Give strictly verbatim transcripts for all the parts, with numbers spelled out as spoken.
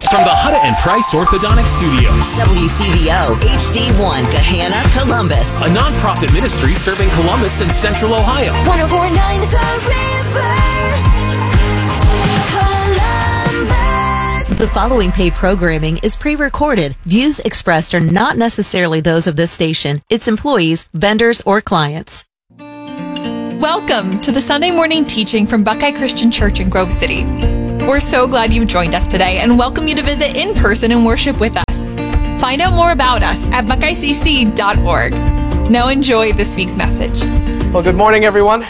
From the Hutta and Price Orthodontic Studios. W C V O H D one, Gahanna, Columbus. A nonprofit ministry serving Columbus and Central Ohio. one oh four point nine The River, Columbus. The following paid programming is pre-recorded. Views expressed are not necessarily those of this station, its employees, vendors, or clients. Welcome to the Sunday morning teaching from Buckeye Christian Church in Grove City. We're so glad you've joined us today and welcome you to visit in person and worship with us. Find out more about us at buckeye c c dot org. Now enjoy this week's message. Well, good morning, everyone.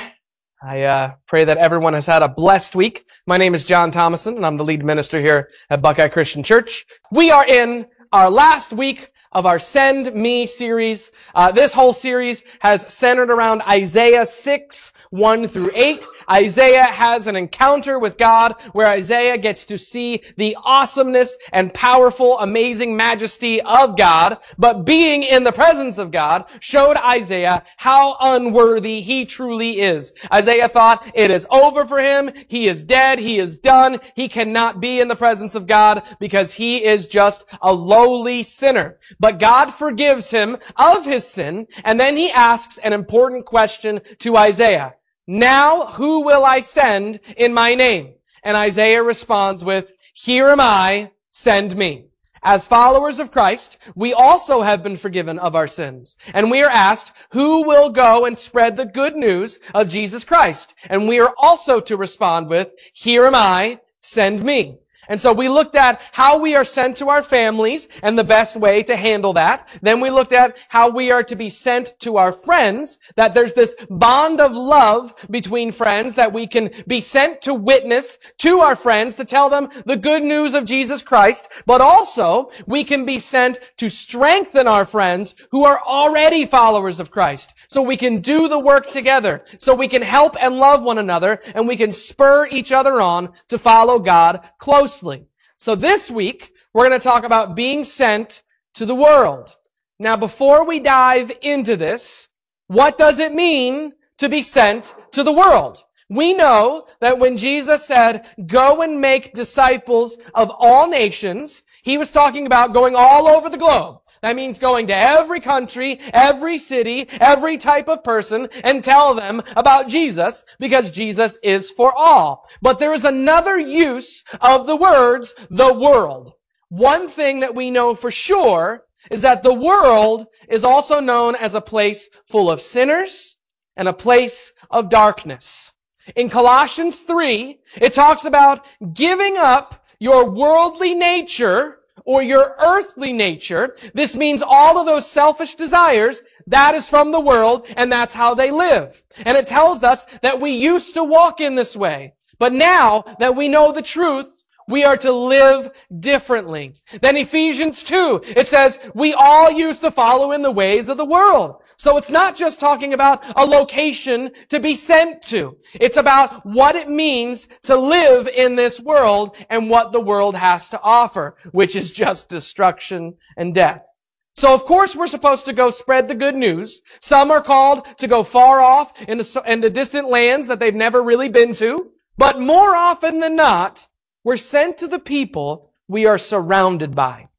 I uh, pray that everyone has had a blessed week. My name is John Thomason, and I'm the lead minister here at Buckeye Christian Church. We are in our last week of our Send Me series. Uh, this whole series has centered around Isaiah six, one through eight. Isaiah has an encounter with God where Isaiah gets to see the awesomeness and powerful, amazing majesty of God. But being in the presence of God showed Isaiah how unworthy he truly is. Isaiah thought it is over for him. He is dead. He is done. He cannot be in the presence of God because he is just a lowly sinner. But God forgives him of his sin, and then he asks an important question to Isaiah. Now, who will I send in my name? And Isaiah responds with, here am I, send me. As followers of Christ, we also have been forgiven of our sins. And we are asked, who will go and spread the good news of Jesus Christ? And we are also to respond with, here am I, send me. And so we looked at how we are sent to our families and the best way to handle that. Then we looked at how we are to be sent to our friends, that there's this bond of love between friends, that we can be sent to witness to our friends, to tell them the good news of Jesus Christ. But also, we can be sent to strengthen our friends who are already followers of Christ. So we can do the work together. So we can help and love one another, and we can spur each other on to follow God closely. So this week, we're going to talk about being sent to the world. Now, before we dive into this, what does it mean to be sent to the world? We know that when Jesus said, go and make disciples of all nations, he was talking about going all over the globe. That means going to every country, every city, every type of person and tell them about Jesus because Jesus is for all. But there is another use of the words, the world. One thing that we know for sure is that the world is also known as a place full of sinners and a place of darkness. In Colossians three, it talks about giving up your worldly nature or your earthly nature. This means all of those selfish desires, that is from the world, and that's how they live. And it tells us that we used to walk in this way. But now that we know the truth, we are to live differently. Then Ephesians two, it says, we all used to follow in the ways of the world. So it's not just talking about a location to be sent to. It's about what it means to live in this world and what the world has to offer, which is just destruction and death. So of course we're supposed to go spread the good news. Some are called to go far off into, into distant lands that they've never really been to. But more often than not, we're sent to the people we are surrounded by.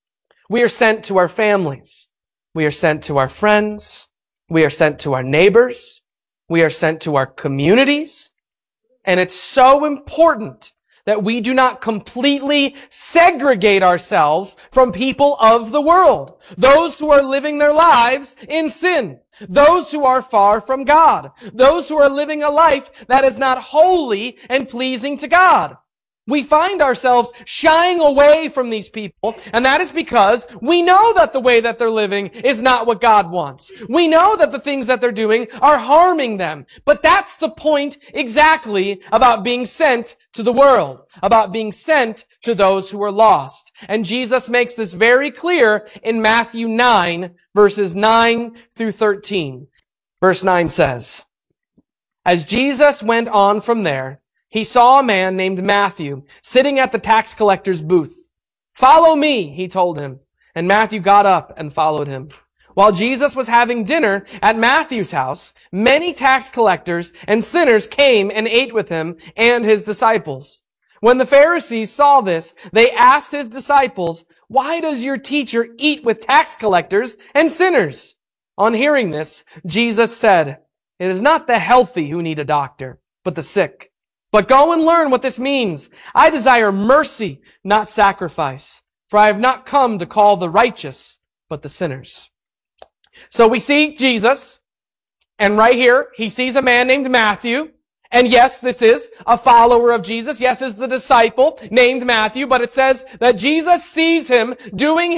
We are sent to our families. We are sent to our friends. We are sent to our neighbors. We are sent to our communities. And it's so important that we do not completely segregate ourselves from people of the world. Those who are living their lives in sin. Those who are far from God. Those who are living a life that is not holy and pleasing to God. We find ourselves shying away from these people, and that is because we know that the way that they're living is not what God wants. We know that the things that they're doing are harming them. But that's the point exactly about being sent to the world, about being sent to those who are lost. And Jesus makes this very clear in Matthew nine, verses nine through thirteen. Verse nine says, as Jesus went on from there, he saw a man named Matthew sitting at the tax collector's booth. Follow me, he told him. And Matthew got up and followed him. While Jesus was having dinner at Matthew's house, many tax collectors and sinners came and ate with him and his disciples. When the Pharisees saw this, they asked his disciples, "Why does your teacher eat with tax collectors and sinners?" On hearing this, Jesus said, "It is not the healthy who need a doctor, but the sick. But go and learn what this means. I desire mercy, not sacrifice, for I have not come to call the righteous, but the sinners." So we see Jesus, and right here, he sees a man named Matthew. And yes, this is a follower of Jesus. Yes, is the disciple named Matthew, but it says that Jesus sees him doing